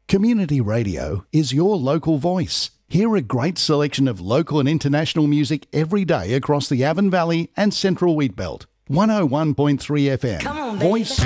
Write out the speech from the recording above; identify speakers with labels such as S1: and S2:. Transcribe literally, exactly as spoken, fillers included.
S1: Community radio is your local voice. Hear a great selection of local and international music every day across the Avon Valley and Central Wheatbelt. one oh one point three F M.
S2: Come on,
S1: Voice